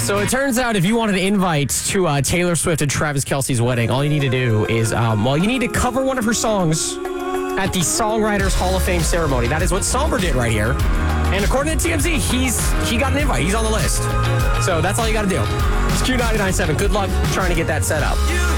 So it turns out if you want an invite to Taylor Swift and Travis Kelce's wedding, all you need to do is, you need to cover one of her songs at the Songwriters Hall of Fame ceremony. That is what Somber did right here. And according to TMZ, he got an invite. He's on the list. So that's all you got to do. It's Q997. Good luck trying to get that set up.